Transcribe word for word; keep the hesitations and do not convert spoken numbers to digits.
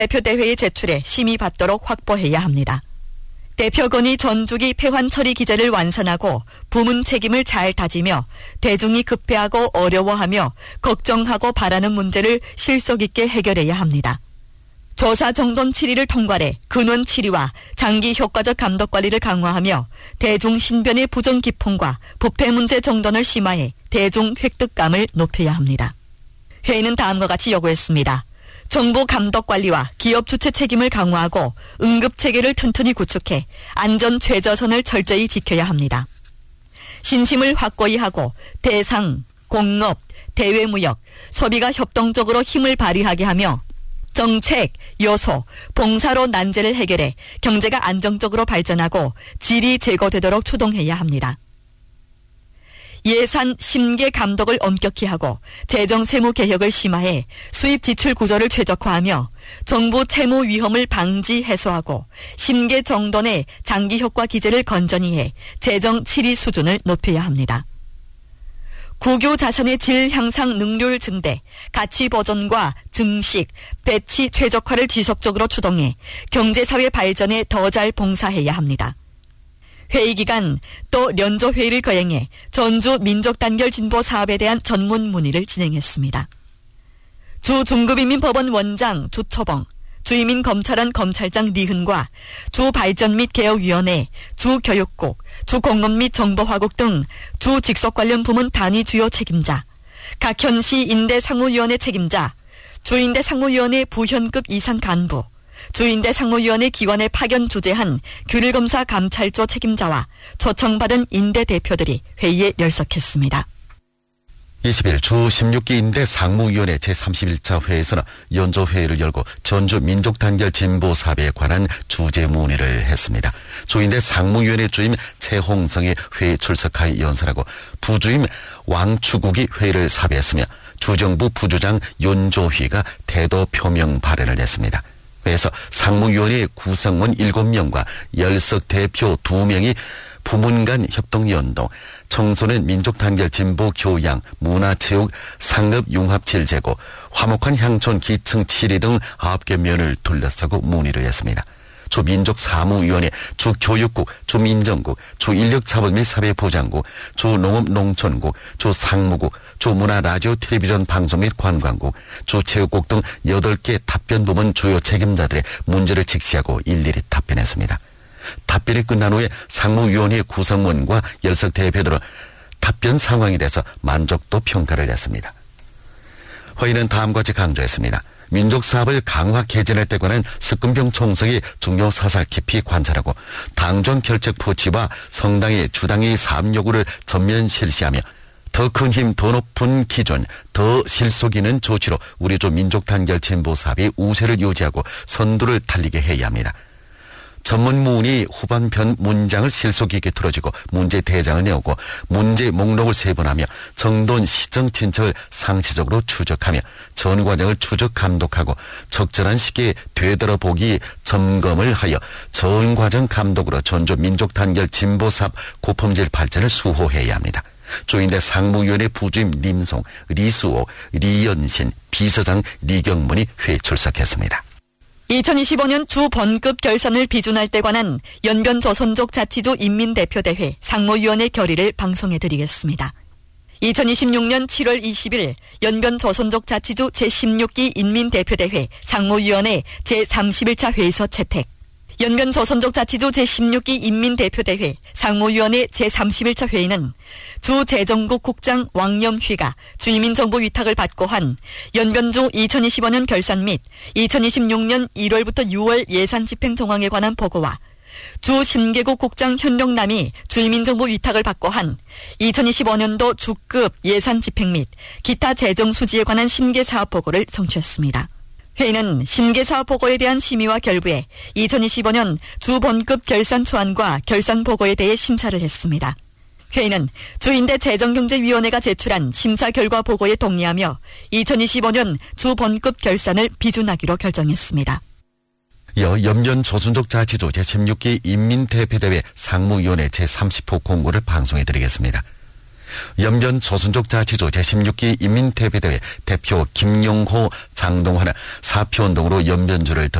대표대회에 제출해 심의받도록 확보해야 합니다. 대표건이 전주기 폐환 처리 기제를 완선하고 부문 책임을 잘 다지며 대중이 급해하고 어려워하며 걱정하고 바라는 문제를 실속 있게 해결해야 합니다. 조사 정돈 칠 일을 통괄해 근원 치리와 장기 효과적 감독 관리를 강화하며 대중 신변의 부정 기풍과 부패 문제 정돈을 심화해 대중 획득감을 높여야 합니다. 회의는 다음과 같이 요구했습니다. 정부 감독 관리와 기업 주체 책임을 강화하고 응급 체계를 튼튼히 구축해 안전 최저선을 철저히 지켜야 합니다. 신심을 확고히 하고 대상, 공업, 대외무역, 소비가 협동적으로 힘을 발휘하게 하며 정책, 요소, 봉사로 난제를 해결해 경제가 안정적으로 발전하고 질이 제고되도록 추동해야 합니다. 예산 심계 감독을 엄격히 하고 재정 세무 개혁을 심화해 수입 지출 구조를 최적화하며 정부 채무 위험을 방지 해소하고 심계 정돈의 장기 효과 기제를 건전히 해 재정 질의 수준을 높여야 합니다. 국유 자산의 질 향상 능률 증대, 가치 보존과 증식, 배치 최적화를 지속적으로 추동해 경제사회 발전에 더 잘 봉사해야 합니다. 회의 기간 또 연조회의를 거행해 전주 민족단결 진보 사업에 대한 전문 문의를 진행했습니다. 주 중급인민법원 원장 주초봉, 주이민검찰원 검찰장 리흔과 주발전 및 개혁위원회, 주교육국, 주공업 및 정보화국 등 주직속 관련 부문 단위 주요 책임자, 각 현시 임대 상무위원회 책임자, 주임대 상무위원회 부현급 이상 간부, 주임대 상무위원회 기관에 파견 주재한 규율검사 감찰조 책임자와 초청받은 임대 대표들이 회의에 열석했습니다. 이십 일 주 십육 기 임대 상무위원회 제삼십일 차 회의에서는 연조회의를 열고 전주 민족단결 진보사업에 관한 주제 문의를 했습니다. 주임대 상무위원회 주임 최홍성이 회의 출석하여 연설하고 부주임 왕추국이 회의를 사배했으며 주정부 부주장 연조휘가 태도 표명 발언을 했습니다. 회에서 상무위원회 구성원 일곱 명과 열석 대표 두 명이 부문 간 협동연동, 청소년 민족단결 진보 교양, 문화체육, 상업융합 질제고, 화목한 향촌 기층 칠 위 등 아홉 개 면을 둘러싸고 문의를 했습니다. 주민족사무위원회, 주교육국, 주민정국, 주인력자본 및 사회보장국, 주농업농촌국, 주상무국, 주문화라디오 텔레비전 방송 및 관광국, 주체육국 등 여덟 개 답변부문 주요 책임자들의 문제를 직시하고 일일이 답변했습니다. 답변이 끝난 후에 상무위원회 구성원과 열석 대표들은 답변 상황에 대해서 만족도 평가를 했습니다. 회의는 다음과 같이 강조했습니다. 민족사업을 강화 개진할 때 관한 석금병 총석이 중요 사설 깊이 관찰하고 당정 결책 포치와 성당의 주당의 사업 요구를 전면 실시하며 더 큰 힘, 더 높은 기준, 더 실속 있는 조치로 우리 조 민족단결 진보사업의 우세를 유지하고 선두를 달리게 해야 합니다. 전문문의 후반편 문장을 실속 있게 틀어주고 문제 대장을 내오고 문제 목록을 세분하며 정돈 시정 친척을 상시적으로 추적하며 전 과정을 추적 감독하고 적절한 시기에 되돌아보기 점검을 하여 전 과정 감독으로 전주 민족단결 진보사업 고품질 발전을 수호해야 합니다. 주임대 상무위원회 부주임 님송, 리수호, 리연신, 비서장 리경문이 회의 출석했습니다. 이천이십오 년 주 번급 결산을 비준할 때 관한 연변조선족 자치주 인민대표대회 상무위원회 결의를 방송해드리겠습니다. 이천이십육 년 칠월 이십일 연변조선족 자치주 제십육 기 인민대표대회 상무위원회 제삼십일 차 회의서 채택. 연변조선족 자치주 제십육 기 인민대표대회 상무위원회 제삼십일 차 회의는 주 재정국 국장 왕염휘가 주이민정부 위탁을 받고 한 연변주 이천이십오 년 결산 및 이천이십육 년 일월부터 유월 예산 집행 정황에 관한 보고와 주 심계국 국장 현룡남이 주이민정부 위탁을 받고 한 이천이십오 년도 주급 예산 집행 및 기타 재정 수지에 관한 심계사업 보고를 청취했습니다. 회의는 심계사업 보고에 대한 심의와 결부에 이천이십오 년 주본급 결산 초안과 결산 보고에 대해 심사를 했습니다. 회의는 주인대 재정경제위원회가 제출한 심사 결과 보고에 동의하며 이천이십오 년 주본급 결산을 비준하기로 결정했습니다. 이어 연변조선족 자치주 제십육 기 인민대표대회 상무위원회 제삼십 호 공고를 방송해드리겠습니다. 연변 조선족 자치조 제십육 기 인민대표대회 대표 김용호, 장동환은 사표운동으로 연변주를